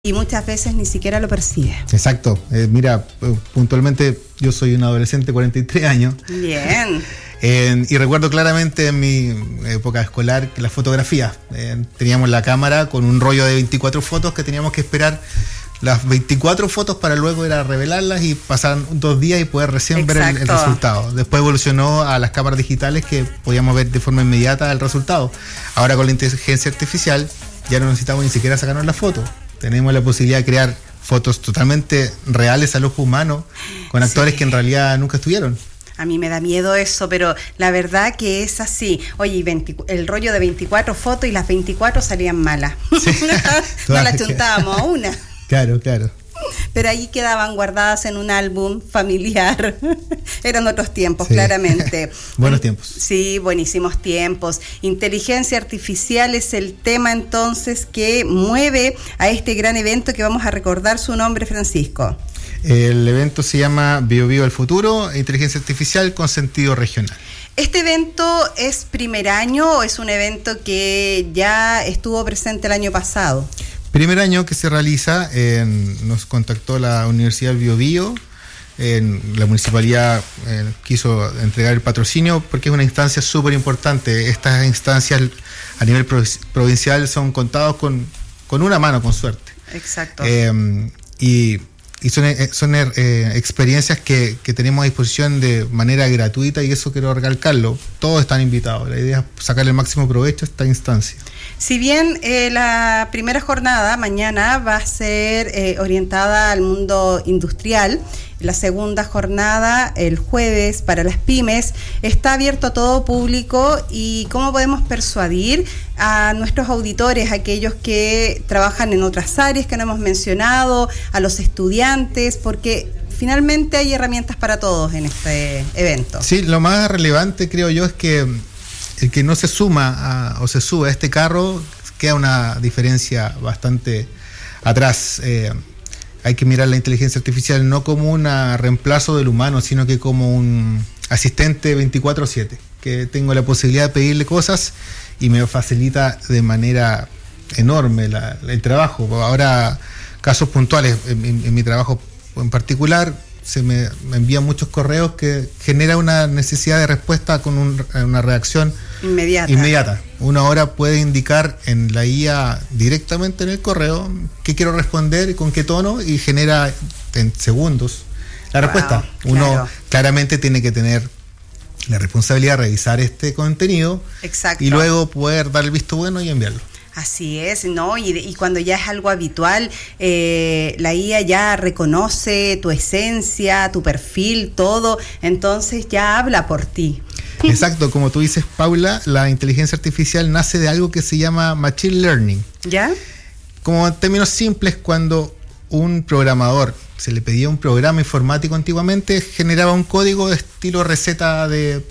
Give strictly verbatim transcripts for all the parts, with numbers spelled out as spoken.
y muchas veces ni siquiera lo percibe. Exacto. Eh, mira, puntualmente yo soy un adolescente de cuarenta y tres años. Bien. Eh, y recuerdo claramente en mi época escolar que la fotografía. Eh, teníamos la cámara con un rollo de veinticuatro fotos que teníamos que esperar las veinticuatro fotos para luego ir a revelarlas y pasaban dos días y poder recién Exacto. ver el, el resultado. Después evolucionó a las cámaras digitales que podíamos ver de forma inmediata el resultado. Ahora con la inteligencia artificial ya no necesitamos ni siquiera sacarnos la foto. Tenemos la posibilidad de crear fotos totalmente reales al ojo humano con actores sí. que en realidad nunca estuvieron. A mí me da miedo eso, pero la verdad que es así. Oye, veinte, el rollo de veinticuatro fotos y las veinticuatro salían malas. Sí. No las chuntábamos a una. Claro, claro. Pero ahí quedaban guardadas en un álbum familiar. Eran otros tiempos, sí. claramente. Buenos tiempos. Sí, buenísimos tiempos. Inteligencia artificial es el tema entonces que mueve a este gran evento que vamos a recordar su nombre, Francisco. El evento se llama Bio Bio el Futuro, Inteligencia Artificial con Sentido Regional. ¿Este evento es primer año o es un evento que ya estuvo presente el año pasado? Primer año que se realiza, eh, nos contactó la Universidad del Bio Bio, eh, la municipalidad eh, quiso entregar el patrocinio porque es una instancia súper importante. Estas instancias a nivel provincial son contados con, con una mano, con suerte. Exacto. Eh, y y son, son eh, experiencias que, que tenemos a disposición de manera gratuita y eso quiero recalcarlo. Todos están invitados. La idea es sacarle el máximo provecho a esta instancia. Si bien eh, la primera jornada mañana va a ser eh, orientada al mundo industrial, la segunda jornada el jueves para las pymes está abierto a todo público. ¿Y cómo podemos persuadir a nuestros auditores, aquellos que trabajan en otras áreas que no hemos mencionado, a los estudiantes? Porque finalmente hay herramientas para todos en este evento. Sí, lo más relevante creo yo es que el que no se suma a, o se sube a este carro queda una diferencia bastante atrás. Eh, hay que mirar la inteligencia artificial no como un reemplazo del humano, sino que como un asistente veinticuatro siete, que tengo la posibilidad de pedirle cosas y me facilita de manera enorme la, el trabajo. Ahora, casos puntuales, en, en, en mi trabajo en particular, se me, me envían muchos correos que genera una necesidad de respuesta con un, una reacción inmediata. inmediata. Uno ahora puede indicar en la I A directamente en el correo qué quiero responder, con qué tono, y genera en segundos la wow, respuesta. Uno claro. claramente tiene que tener la responsabilidad de revisar este contenido. Exacto. Y luego poder dar el visto bueno y enviarlo. Así es, ¿no? Y, y cuando ya es algo habitual, eh, la I A ya reconoce tu esencia, tu perfil, todo, entonces ya habla por ti. Exacto, como tú dices, Paula, la inteligencia artificial nace de algo que se llama Machine Learning. ¿Ya? Como en términos simples, cuando un programador se le pedía un programa informático antiguamente, generaba un código de estilo receta de,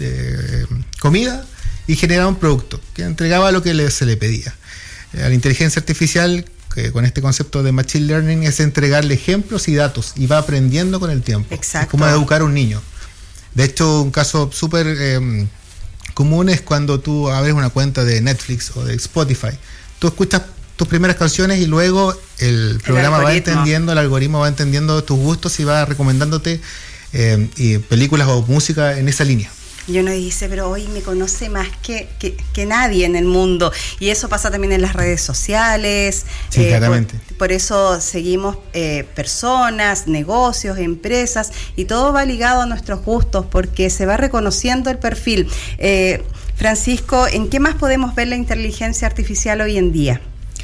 de comida, y generaba un producto que entregaba lo que le, se le pedía. A la inteligencia artificial, que con este concepto de Machine Learning, es entregarle ejemplos y datos y va aprendiendo con el tiempo. Exacto. Es como educar a un niño. De hecho, un caso súper eh, común es cuando tú abres una cuenta de Netflix o de Spotify. Tú escuchas tus primeras canciones y luego el programa el va entendiendo, el algoritmo va entendiendo tus gustos y va recomendándote eh, y películas o música en esa línea. Y uno dice, pero hoy me conoce más que, que, que nadie en el mundo. Y eso pasa también en las redes sociales. Sí, eh, claramente. Por, por eso seguimos eh, personas, negocios, empresas, y todo va ligado a nuestros gustos porque se va reconociendo el perfil. Eh, Francisco, ¿en qué más podemos ver la inteligencia artificial hoy en día?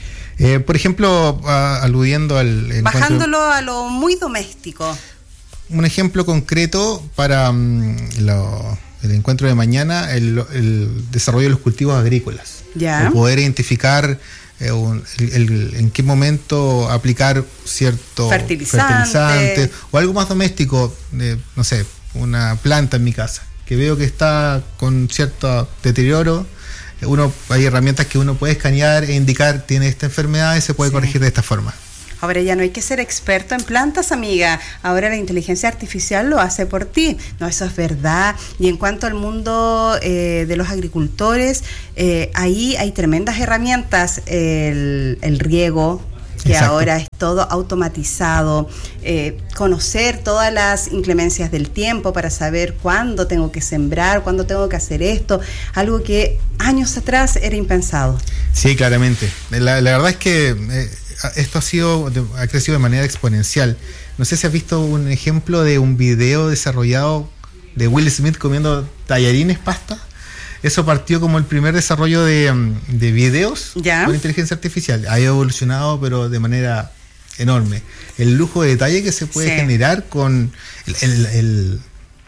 Eh, por ejemplo, a, aludiendo al... Bajándolo encuentro, a lo muy doméstico. Un ejemplo concreto para um, lo... el encuentro de mañana, el, el desarrollo de los cultivos agrícolas. Ya. O poder identificar eh, un, el, el, en qué momento aplicar cierto fertilizante. fertilizante o algo más doméstico, de, no sé, una planta en mi casa, que veo que está con cierto deterioro. Uno, hay herramientas que uno puede escanear e indicar tiene esta enfermedad y se puede sí. corregir de esta forma. Ahora ya no hay que ser experto en plantas, amiga. Ahora la inteligencia artificial lo hace por ti. No, eso es verdad. Y en cuanto al mundo eh, de los agricultores, eh, ahí hay tremendas herramientas. El, el riego, que Exacto. ahora es todo automatizado, eh, conocer todas las inclemencias del tiempo para saber cuándo tengo que sembrar, cuándo tengo que hacer esto, algo que años atrás era impensado. Sí, claramente. La, la verdad es que eh, esto ha sido ha crecido de manera exponencial. No sé si has visto un ejemplo de un video desarrollado de Will Smith comiendo tallarines pasta. Eso partió como el primer desarrollo de, de videos ¿Ya? con inteligencia artificial. Ha evolucionado, pero de manera enorme. El lujo de detalle que se puede sí. generar con el, el, el,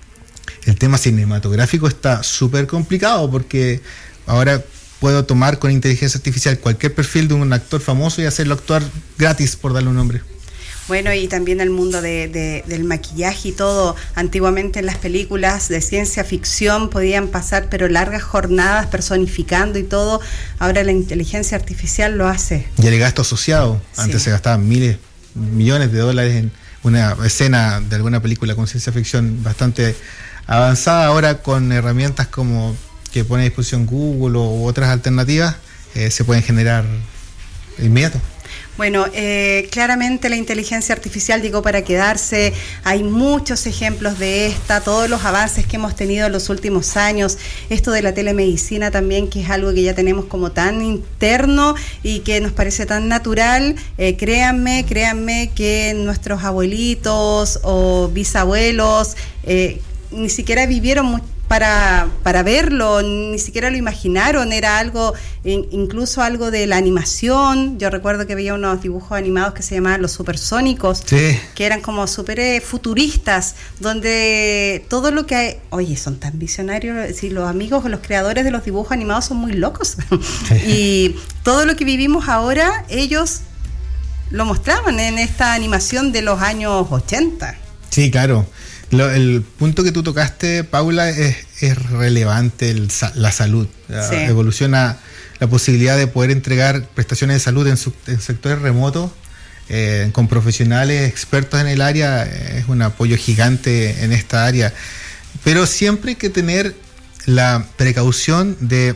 el tema cinematográfico está súper complicado, porque ahora puedo tomar con inteligencia artificial cualquier perfil de un actor famoso y hacerlo actuar gratis, por darle un nombre. Bueno, y también el mundo de, de, del maquillaje y todo. Antiguamente en las películas de ciencia ficción podían pasar pero largas jornadas personificando y todo. Ahora la inteligencia artificial lo hace. Y el gasto asociado. Antes sí. se gastaban miles, millones de dólares en una escena de alguna película con ciencia ficción bastante avanzada. Ahora con herramientas como que pone a disposición Google u otras alternativas, eh, se pueden generar inmediato. Bueno, eh, claramente la inteligencia artificial llegó para quedarse. Hay muchos ejemplos de esta, todos los avances que hemos tenido en los últimos años. Esto de la telemedicina también, que es algo que ya tenemos como tan interno y que nos parece tan natural. Eh, créanme, créanme que nuestros abuelitos o bisabuelos eh, ni siquiera vivieron mucho para, para verlo, ni siquiera lo imaginaron, era algo, incluso algo de la animación. Yo recuerdo que veía unos dibujos animados que se llamaban Los Supersónicos, sí. que eran como super futuristas, donde todo lo que hay, oye, son tan visionarios, si los amigos o los creadores de los dibujos animados son muy locos, sí. Y todo lo que vivimos ahora, ellos lo mostraban en esta animación de los años ochenta. Sí, claro. Lo, el punto que tú tocaste, Paula, es, es relevante, el, la salud. Sí. Evoluciona la posibilidad de poder entregar prestaciones de salud en, su, en sectores remotos eh, con profesionales expertos en el área. Es un apoyo gigante en esta área. Pero siempre hay que tener la precaución de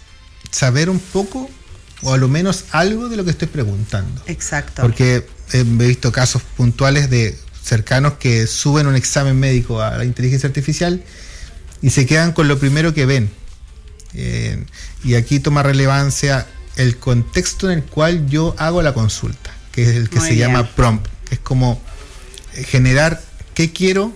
saber un poco o a lo menos algo de lo que estoy preguntando. Exacto. Porque he visto casos puntuales de cercanos que suben un examen médico a la inteligencia artificial y se quedan con lo primero que ven. Eh, y aquí toma relevancia el contexto en el cual yo hago la consulta, que es el que Muy se bien. llama prompt. Es como generar qué quiero,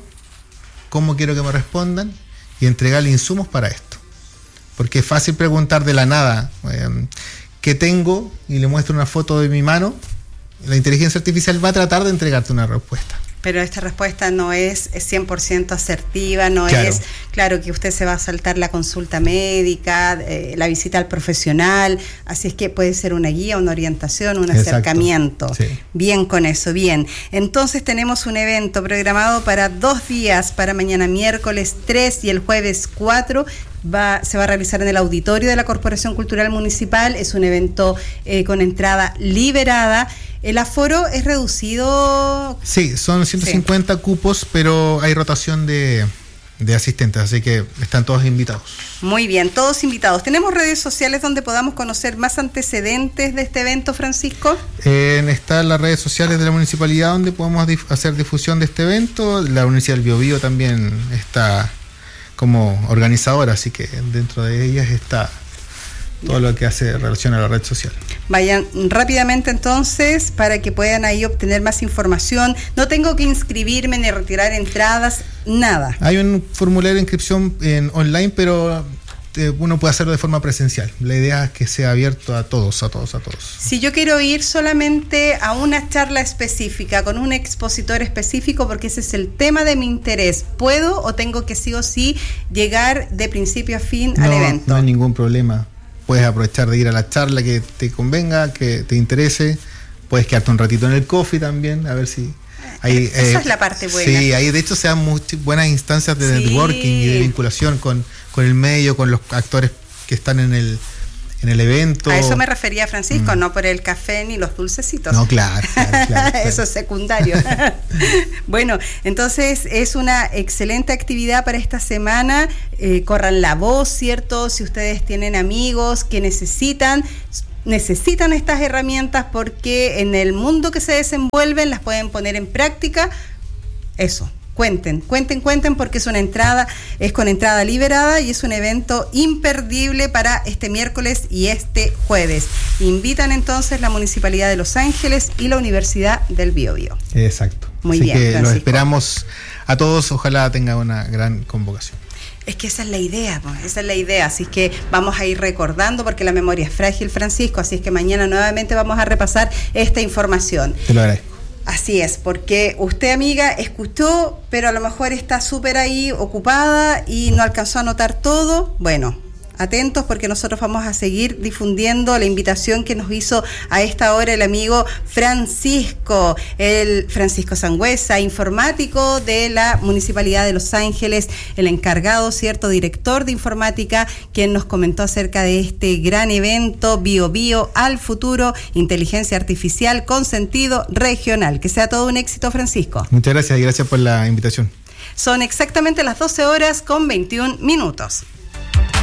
cómo quiero que me respondan y entregarle insumos para esto. Porque es fácil preguntar de la nada, eh, ¿qué tengo? Y le muestro una foto de mi mano. La inteligencia artificial va a tratar de entregarte una respuesta. Pero esta respuesta no es cien por ciento asertiva, no claro. es, claro, que usted se va a saltar la consulta médica, eh, la visita al profesional, así es que puede ser una guía, una orientación, un Exacto. acercamiento. Sí. Bien con eso, bien. Entonces tenemos un evento programado para dos días, para mañana miércoles tres y el jueves cuatro. Va, se va a realizar en el auditorio de la Corporación Cultural Municipal. Es un evento eh, con entrada liberada. ¿El aforo es reducido? Sí, son ciento cincuenta sí. cupos, pero hay rotación de, de asistentes, así que están todos invitados. Muy bien, todos invitados. ¿Tenemos redes sociales donde podamos conocer más antecedentes de este evento, Francisco? Eh, están las redes sociales de la municipalidad donde podemos dif- hacer difusión de este evento. La Universidad del Biobío también está como organizadora, así que dentro de ellas está todo lo que hace relación a la red social. Vayan rápidamente entonces para que puedan ahí obtener más información. No tengo que inscribirme ni retirar entradas, nada. Hay un formulario de inscripción en online, pero eh, uno puede hacerlo de forma presencial. La idea es que sea abierto a todos, a todos, a todos. Si yo quiero ir solamente a una charla específica, con un expositor específico, porque ese es el tema de mi interés, ¿puedo o tengo que sí o sí llegar de principio a fin no, al evento? No hay ningún problema. Puedes aprovechar de ir a la charla que te convenga, que te interese. Puedes quedarte un ratito en el coffee también, a ver si... Hay, Esa eh, es la parte buena. Sí, ahí de hecho se dan muy buenas instancias de sí. networking y de vinculación con, con el medio, con los actores que están en el, en el evento. A eso me refería, Francisco, mm. no por el café ni los dulcecitos. No, claro, claro, claro, claro. Eso es secundario. Bueno, entonces es una excelente actividad para esta semana. Eh, corran la voz, ¿cierto? Si ustedes tienen amigos que necesitan... necesitan estas herramientas porque en el mundo que se desenvuelven las pueden poner en práctica. Eso. Cuenten, cuenten, cuenten, porque es una entrada, es con entrada liberada y es un evento imperdible para este miércoles y este jueves. Invitan entonces la Municipalidad de Los Ángeles y la Universidad del Biobío. Exacto. Muy Así bien, que Francisco. Los esperamos a todos, ojalá tenga una gran convocación. Es que esa es la idea, pues, esa es la idea, así que vamos a ir recordando porque la memoria es frágil, Francisco, así es que mañana nuevamente vamos a repasar esta información. Te lo agradezco. Así es, porque usted, amiga, escuchó, pero a lo mejor está súper ahí ocupada y no alcanzó a anotar todo. Bueno, atentos porque nosotros vamos a seguir difundiendo la invitación que nos hizo a esta hora el amigo Francisco, el Francisco Sangüesa, informático de la Municipalidad de Los Ángeles, el encargado, cierto, director de informática, quien nos comentó acerca de este gran evento BioBio al futuro, inteligencia artificial con sentido regional. Que sea todo un éxito, Francisco. Muchas gracias y gracias por la invitación. Son exactamente las doce horas con veintiún minutos.